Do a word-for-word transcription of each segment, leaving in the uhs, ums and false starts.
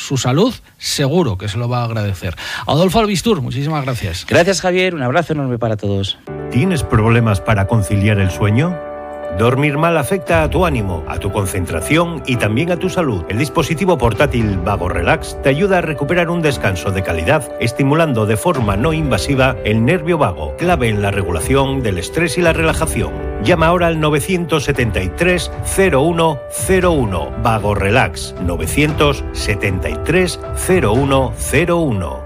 su salud, seguro que se lo va a agradecer. Adolfo Albistur, muchísimas gracias. Gracias, Javier, un abrazo enorme para todos. ¿Tienes problemas para conciliar el sueño? Dormir mal afecta a tu ánimo, a tu concentración y también a tu salud. El dispositivo portátil Vago Relax te ayuda a recuperar un descanso de calidad, estimulando de forma no invasiva el nervio vago, clave en la regulación del estrés y la relajación. Llama ahora al nueve siete tres, cero uno cero uno. Vago Relax, nueve siete tres, cero uno cero uno.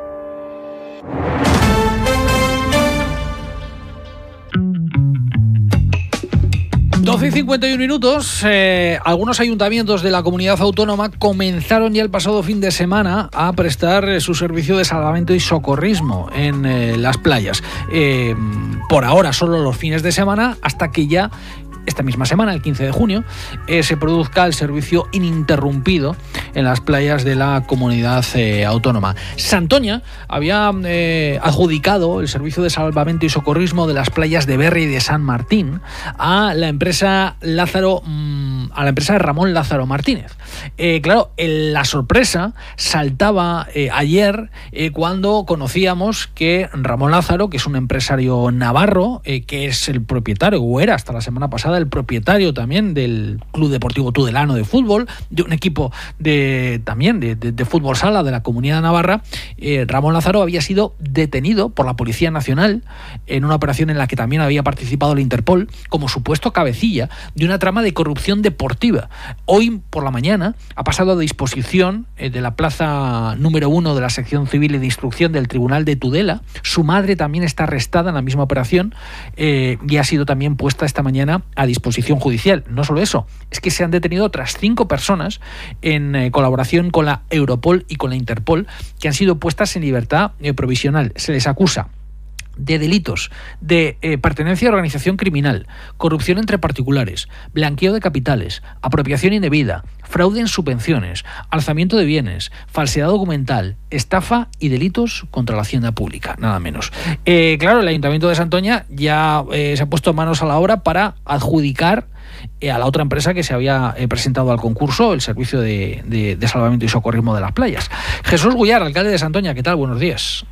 doce y cincuenta y uno minutos, eh, algunos ayuntamientos de la comunidad autónoma comenzaron ya el pasado fin de semana a prestar eh, su servicio de salvamento y socorrismo en eh, las playas. Eh, por ahora solo los fines de semana, hasta que ya esta misma semana, el quince de junio, eh, se produzca el servicio ininterrumpido en las playas de la comunidad eh, autónoma. Santoña había eh, adjudicado el servicio de salvamento y socorrismo de las playas de Berri y de San Martín a la empresa Lázaro, mmm, a la empresa Ramón Lázaro Martínez. Eh, claro, el, la sorpresa saltaba eh, ayer eh, cuando conocíamos que Ramón Lázaro, que es un empresario navarro, eh, que es el propietario, o era hasta la semana pasada, el propietario también del Club Deportivo Tudelano de fútbol, de un equipo de también de, de, de fútbol sala de la Comunidad de Navarra, eh, Ramón Lázaro había sido detenido por la Policía Nacional en una operación en la que también había participado el Interpol como supuesto cabecilla de una trama de corrupción deportiva. Hoy por la mañana ha pasado a disposición eh, de la plaza número uno de la sección civil y de instrucción del Tribunal de Tudela. Su madre también está arrestada en la misma operación eh, y ha sido también puesta esta mañana a disposición judicial. No solo eso, es que se han detenido otras cinco personas en eh, colaboración con la Europol y con la Interpol, que han sido puestas en libertad eh, provisional. Se les acusa de delitos de eh, pertenencia a organización criminal, corrupción entre particulares, blanqueo de capitales, apropiación indebida, fraude en subvenciones, alzamiento de bienes, falsedad documental, estafa y delitos contra la hacienda pública, nada menos. Eh, claro, el Ayuntamiento de Santoña ya eh, se ha puesto manos a la obra para adjudicar eh, a la otra empresa que se había eh, presentado al concurso el servicio de, de, de salvamento y socorrismo de las playas. Jesús Guyar, alcalde de Santoña, ¿qué tal? Buenos días.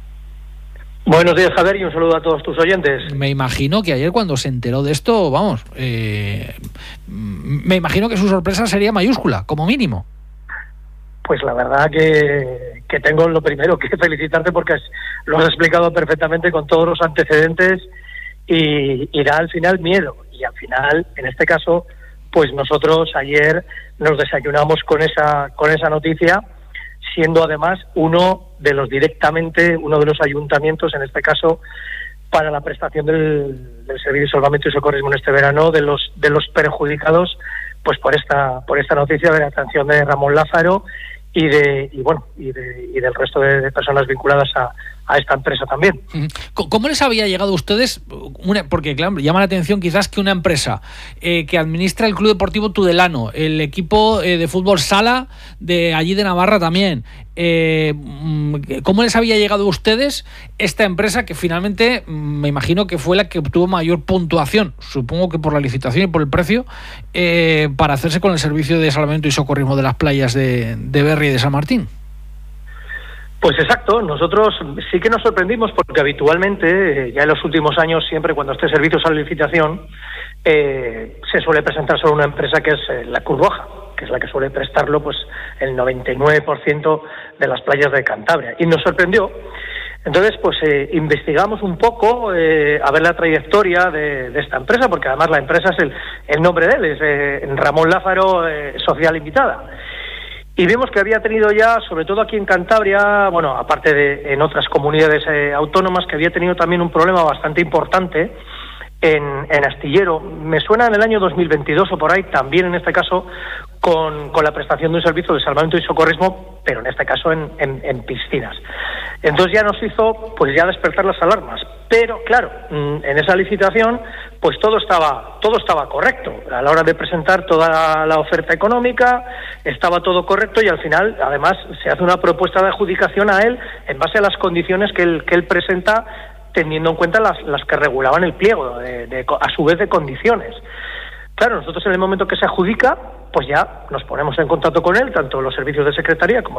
Buenos días, Javier, y un saludo a todos tus oyentes. Me imagino que ayer cuando se enteró de esto, vamos, eh, me imagino que su sorpresa sería mayúscula, como mínimo. Pues la verdad que, que tengo lo primero que felicitarte porque lo has explicado perfectamente con todos los antecedentes y, y da al final miedo. Y al final, en este caso, pues nosotros ayer nos desayunamos con esa, con esa noticia, siendo además uno de los directamente, uno de los ayuntamientos, en este caso, para la prestación del, del servicio de salvamento y socorrismo en este verano, de los de los perjudicados pues por esta por esta noticia de la detención de Ramón Lázaro y de y bueno y, de, y del resto de, de personas vinculadas a, a esta empresa también. ¿Cómo les había llegado a ustedes? Una, porque claro, llama la atención quizás que una empresa eh, que administra el Club Deportivo Tudelano, el equipo eh, de fútbol sala de allí de Navarra también, eh, ¿cómo les había llegado a ustedes esta empresa que finalmente me imagino que fue la que obtuvo mayor puntuación, supongo que por la licitación y por el precio, eh, para hacerse con el servicio de salvamento y socorrismo de las playas de, de Berri y de San Martín? Pues exacto, nosotros sí que nos sorprendimos porque habitualmente, eh, ya en los últimos años, siempre cuando este servicio sale a licitación, eh, se suele presentar solo una empresa que es eh, la Cruz Roja, que es la que suele prestarlo pues el noventa y nueve por ciento de las playas de Cantabria. Y nos sorprendió. Entonces, pues eh, investigamos un poco eh, a ver la trayectoria de, de esta empresa, porque además la empresa es el, el nombre de él, es eh, Ramón Lázaro eh, Social Limitada. Y vimos que había tenido ya, sobre todo aquí en Cantabria, bueno, aparte de en otras comunidades eh, autónomas, que había tenido también un problema bastante importante en, en Astillero. Me suena en el año dos mil veintidós o por ahí, también en este caso, con, con la prestación de un servicio de salvamento y socorrismo, pero en este caso en, en, en piscinas. Entonces ya nos hizo pues ya despertar las alarmas. Pero claro, en esa licitación pues todo estaba todo estaba correcto. A la hora de presentar toda la oferta económica estaba todo correcto y al final además se hace una propuesta de adjudicación a él en base a las condiciones que él, que él presenta, teniendo en cuenta las, las que regulaban el pliego, de, de, a su vez de condiciones. Claro, nosotros en el momento que se adjudica, pues ya nos ponemos en contacto con él, tanto los servicios de secretaría como